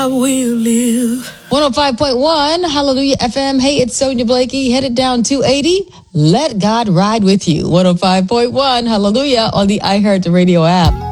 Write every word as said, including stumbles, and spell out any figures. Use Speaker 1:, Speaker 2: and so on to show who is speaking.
Speaker 1: I will live.
Speaker 2: one oh five point one, Hallelujah F M. Hey, it's Sonia Blakey, headed down two eighty. Let God ride with you. one oh five point one, Hallelujah, on the iHeart Radio app.